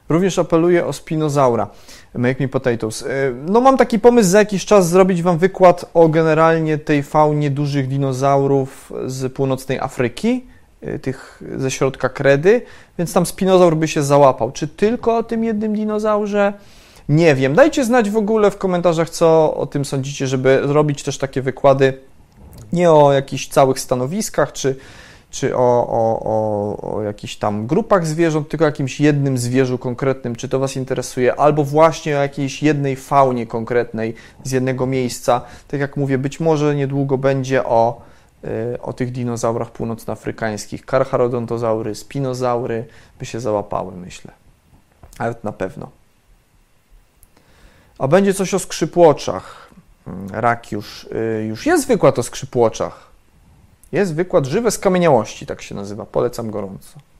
Również apeluję o spinozaura. Make me potatoes. No mam taki pomysł za jakiś czas zrobić Wam wykład o generalnie tej faunie dużych dinozaurów z północnej Afryki, tych ze środka kredy, więc tam spinozaur by się załapał. Czy tylko o tym jednym dinozaurze? Nie wiem. Dajcie znać w ogóle w komentarzach, co o tym sądzicie, żeby zrobić też takie wykłady nie o jakichś całych stanowiskach, czy o jakichś tam grupach zwierząt, tylko o jakimś jednym zwierzu konkretnym, czy to Was interesuje, albo właśnie o jakiejś jednej faunie konkretnej z jednego miejsca. Tak jak mówię, być może niedługo będzie o tych dinozaurach północnoafrykańskich. Carcharodontozaury, spinozaury by się załapały, myślę. Ale na pewno. A będzie coś o skrzypłoczach. Już jest wykład o skrzypłoczach. Jest wykład Żywe skamieniałości, tak się nazywa. Polecam gorąco.